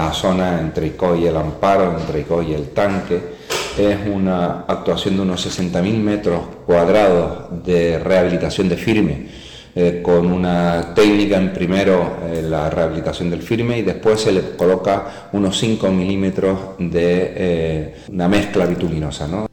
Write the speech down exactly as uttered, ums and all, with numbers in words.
la zona entre Icó y el Amparo, entre Icó y el Tanque. Es una actuación de unos sesenta mil metros cuadrados de rehabilitación de firme, eh, con una técnica en primero eh, la rehabilitación del firme y después se le coloca unos cinco milímetros de eh, una mezcla bitulinosa, ¿no?